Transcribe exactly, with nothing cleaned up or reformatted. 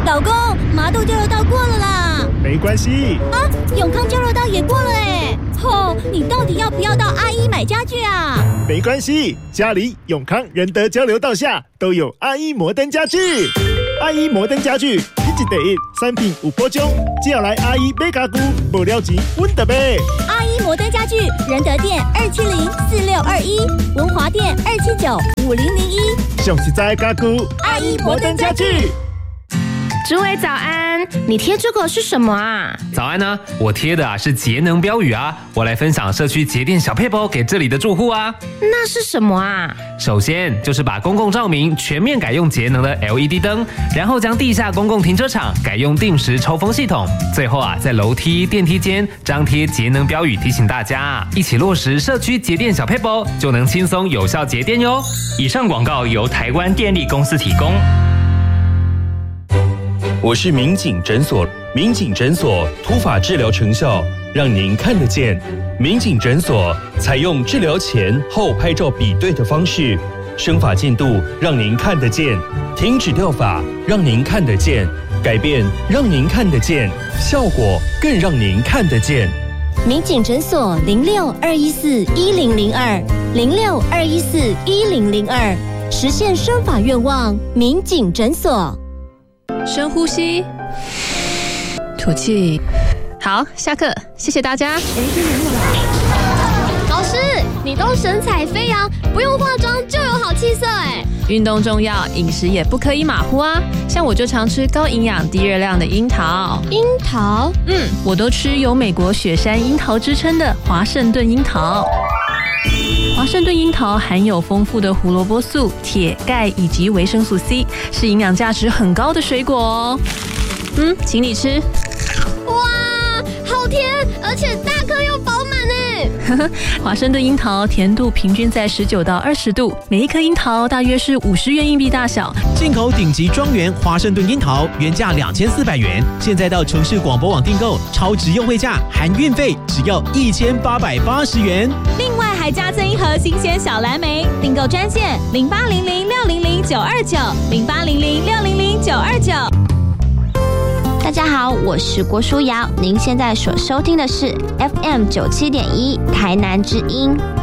老公，麻豆交流道过了啦。 没关系啊，永康交流道也过了哎。吼，你到底要不要到阿一买家具啊？ 没关系，家里永康仁德交流道下都有阿一摩登家具。阿一摩登家具，一季第一，产品有保障，只要来阿一买家具，无了钱阮就买。 阿一摩登家具，仁德店二七零四六二一，文华店二七九五零零一。 上实在的家具， 阿一摩登家具。 诸位早安，你贴这个是什么啊？ 早安呢、啊，我贴的啊是节能标语啊，我来分享社区节电小撇步给这里的住户啊。 那是什么啊？ 首先就是把公共照明全面改用节能的 L E D 灯，然后将地下公共停车场改用定时抽风系统，最后啊在楼梯、电梯间张贴节能标语，提醒大家一起落实社区节电小撇步，就能轻松有效节电哟。 以上广告由台湾电力公司提供。 我是民警诊所，民警诊所突发治疗成效让您看得见。民警诊所采用治疗前后拍照比对的方式，生发进度让您看得见，停止掉发让您看得见，改变让您看得见，效果更让您看得见。 民警诊所零六二一四一零零二零六二一四一零零二，实现生发愿望。民警诊所。 深呼吸，吐气。好，下课，谢谢大家。 老师，你都神采飞扬，不用化妆就有好气色哎。 运动重要，饮食也不可以马虎啊。像我就常吃高营养、低热量的樱桃。 樱桃？ 嗯，我都吃有美国雪山樱桃之称的华盛顿樱桃。华盛顿樱桃含有丰富的胡萝卜素、铁、钙以及维生素 C， 是营养价值很高的水果哦。嗯，请你吃。 哇，好甜，而且大颗又饱满哎。 华盛顿樱桃甜度平均在十九到二十度，每一颗樱桃大约是五十元硬币大小。 进口顶级庄园华盛顿樱桃原价两千四百元，现在到城市广播网订购，超值优惠价含运费只要一千八百八十元。 另外还加赠一盒新鲜小蓝莓，订购专线零八零零六零零九二九零八零零六零零九二九。 大家好，我是郭书瑶，您现在所收听的是 F M 九七点一台南之音。